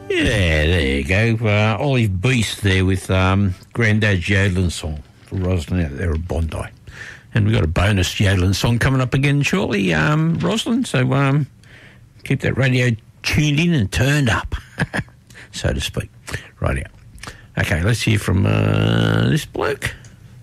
Yeah, there you go. Olive Beast there with Grandad's yodeling song for Rosalind out there at Bondi. And we've got a bonus yodeling song coming up again shortly, Rosalind. So keep that radio tuned in and turned up, so to speak. Radio. Okay, let's hear from this bloke.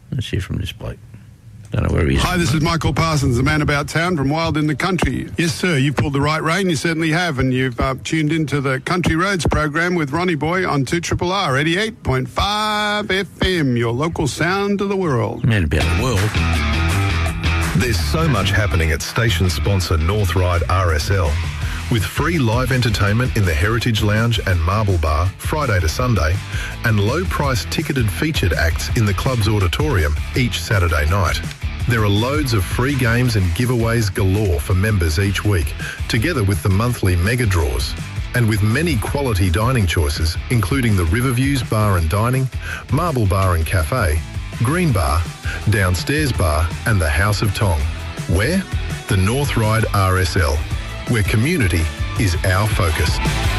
Don't know where he is. Hi, this is Michael Parsons, the man about town from Wild in the Country. Yes, sir, you've pulled the right rein, you certainly have, and you've tuned into the Country Roads program with Ronnie Boy on 2RRR 88.5 FM, your local sound to the world. Man about the world. There's so much happening at station sponsor North Ryde RSL. With free live entertainment in the Heritage Lounge and Marble Bar, Friday to Sunday, and low-priced ticketed featured acts in the club's auditorium each Saturday night. There are loads of free games and giveaways galore for members each week, together with the monthly mega draws. And with many quality dining choices, including the Riverviews Bar and Dining, Marble Bar and Cafe, Green Bar, Downstairs Bar and the House of Tong. Where? The North Ryde RSL, where community is our focus.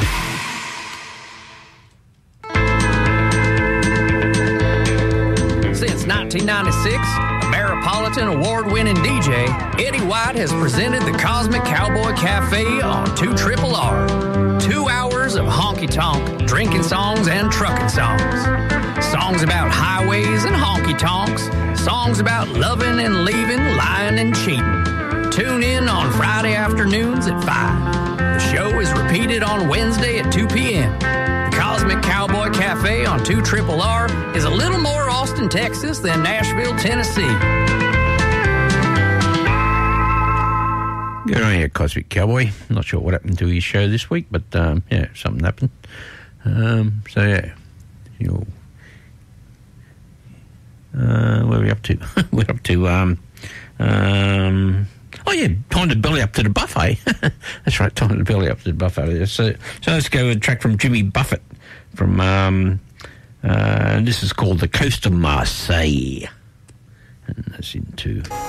Since 1996, Ameripolitan award-winning DJ Eddie White has presented the Cosmic Cowboy Cafe on 2RRR. 2 hours of honky-tonk, drinking songs and trucking songs. Songs about highways and honky-tonks. Songs about loving and leaving, lying and cheating. Tune in on Friday afternoons at 5. The show is repeated on Wednesday at 2 p.m. The Cosmic Cowboy Cafe on 2RRR is a little more Austin, Texas than Nashville, Tennessee. Good on you, Cosmic Cowboy. Not sure what happened to his show this week, but yeah, something happened. So yeah, where are we up to? We're up to oh yeah, time to belly up to the buffet. That's right, time to belly up to the buffet. So let's go with a track from Jimmy Buffett from this is called The Coast of Marseille. And that's into